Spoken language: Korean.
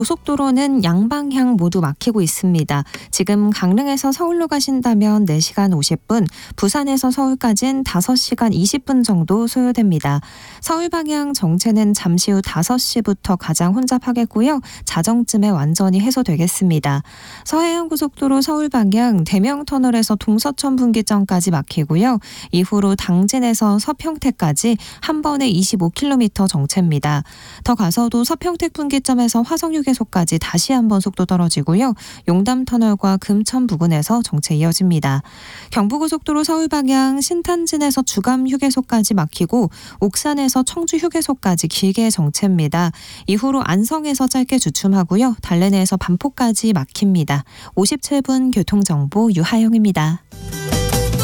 고속도로는 양방향 모두 막히고 있습니다. 지금 강릉에서 서울로 가신다면 4시간 50분, 부산에서 서울까지는 5시간 20분 정도 소요됩니다. 서울 방향 정체는 잠시 후 5시부터 가장 혼잡하겠고요. 자정쯤에 완전히 해소되겠습니다. 서해안고속도로 서울 방향 대명터널에서 동서천 분기점까지 막히고요. 이후로 당진에서 서평택까지 한 번에 25km 정체입니다. 더 가서도 서평택 분기점에서 화성휴게소까지 다시 한번 속도 떨어지고요. 용담터널과 금천 부근에서 정체 이어집니다. 경부고속도로 서울 방향 신탄진에서 주감휴게소까지 막히고 옥산에서 청주휴게소까지 길게 정체입니다. 이후로 안성에서 짧게 주춤하고요. 달래내에서 반포까지 막힙니다. 57분 교통정보 유하영입니다.